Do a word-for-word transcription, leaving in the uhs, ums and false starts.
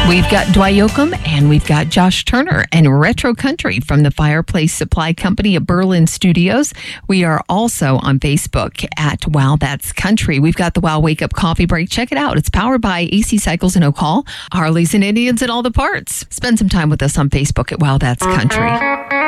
We've got Dwight Yoakam and we've got Josh Turner and Retro Country from the Fireplace Supply Company of Berlin Studios. We are also on Facebook at Wow That's Country. We've got the Wow Wake Up Coffee Break. Check it out. It's powered by A C Cycles in Oak Hall, Harleys and Indians and all the parts. Spend some time with us on Facebook at Wow That's Country.